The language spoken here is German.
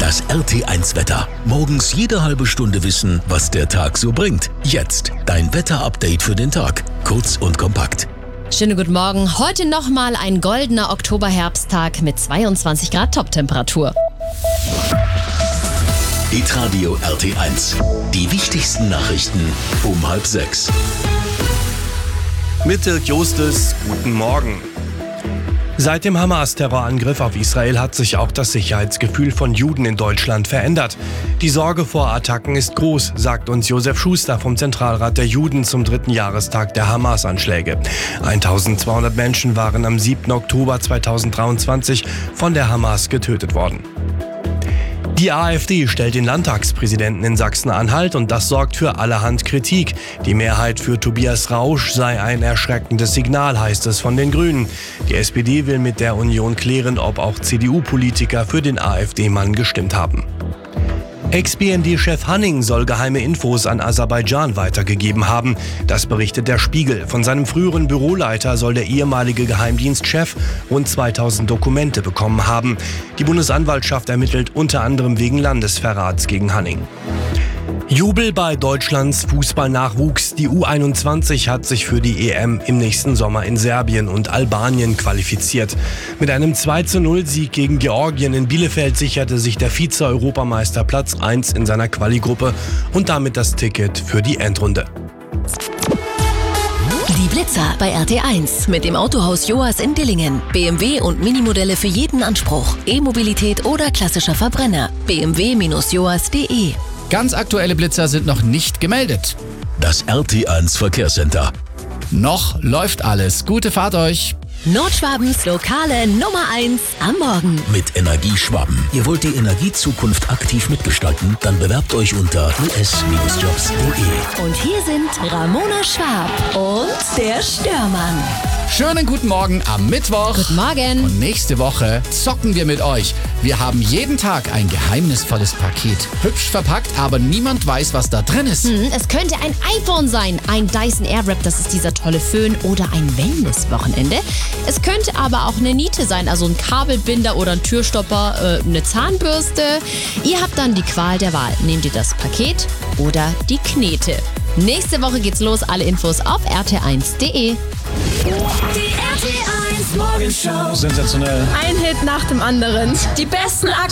Das RT1-Wetter. Morgens jede halbe Stunde wissen, was der Tag so bringt. Jetzt dein Wetter-Update für den Tag. Kurz und kompakt. Schönen guten Morgen. Heute nochmal ein goldener Oktoberherbsttag mit 22 Grad Toptemperatur. Hitradio RT1. Die wichtigsten Nachrichten um 5:30. Mit Dirk Justus, guten Morgen. Seit dem Hamas-Terrorangriff auf Israel hat sich auch das Sicherheitsgefühl von Juden in Deutschland verändert. Die Sorge vor Attacken ist groß, sagt uns Josef Schuster vom Zentralrat der Juden zum 3. Jahrestag der Hamas-Anschläge. 1200 Menschen waren am 7. Oktober 2023 von der Hamas getötet worden. Die AfD stellt den Landtagspräsidenten in Sachsen-Anhalt und das sorgt für allerhand Kritik. Die Mehrheit für Tobias Rausch sei ein erschreckendes Signal, heißt es von den Grünen. Die SPD will mit der Union klären, ob auch CDU-Politiker für den AfD-Mann gestimmt haben. Ex-BND-Chef Hanning soll geheime Infos an Aserbaidschan weitergegeben haben. Das berichtet der Spiegel. Von seinem früheren Büroleiter soll der ehemalige Geheimdienstchef rund 2000 Dokumente bekommen haben. Die Bundesanwaltschaft ermittelt unter anderem wegen Landesverrats gegen Hanning. Jubel bei Deutschlands Fußballnachwuchs. Die U21 hat sich für die EM im nächsten Sommer in Serbien und Albanien qualifiziert. Mit einem 2:0-Sieg gegen Georgien in Bielefeld sicherte sich der Vize-Europameister Platz 1 in seiner Quali-Gruppe und damit das Ticket für die Endrunde. Die Blitzer bei RT1 mit dem Autohaus Joas in Dillingen. BMW und Minimodelle für jeden Anspruch. E-Mobilität oder klassischer Verbrenner. bmw-joas.de. Ganz aktuelle Blitzer sind noch nicht gemeldet. Das RT1 Verkehrscenter. Noch läuft alles. Gute Fahrt euch. Nordschwabens lokale Nummer 1 am Morgen. Mit Energieschwaben. Ihr wollt die Energiezukunft aktiv mitgestalten? Dann bewerbt euch unter us-jobs.de. Und hier sind Ramona Schwab und der Störmann. Schönen guten Morgen am Mittwoch. Guten Morgen. Und nächste Woche zocken wir mit euch. Wir haben jeden Tag ein geheimnisvolles Paket. Hübsch verpackt, aber niemand weiß, was da drin ist. Es könnte ein iPhone sein, ein Dyson Airwrap, das ist dieser tolle Föhn, oder ein Wellness-Wochenende. Es könnte aber auch eine Niete sein, also ein Kabelbinder oder ein Türstopper, eine Zahnbürste. Ihr habt dann die Qual der Wahl. Nehmt ihr das Paket oder die Knete? Nächste Woche geht's los. Alle Infos auf rt1.de. Die RT1 Morgenshow. Sensationell. Ein Hit nach dem anderen. Die besten